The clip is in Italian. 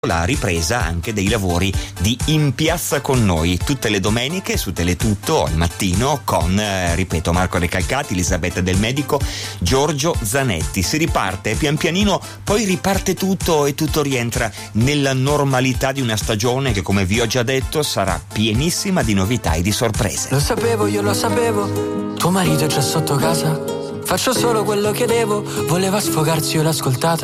la ripresa anche dei lavori di In Piazza con Noi, tutte le domeniche su Teletutto al mattino con, ripeto, Marco Recalcati, Elisabetta Del Medico, Giorgio Zanetti. Si riparte pian pianino, poi riparte tutto e tutto rientra nella normalità di una stagione che, come vi ho già detto, sarà pienissima di novità e di sorprese. Lo sapevo, io lo sapevo, tuo marito è già sotto casa, faccio solo quello che devo, voleva sfogarsi, io l'ho ascoltata.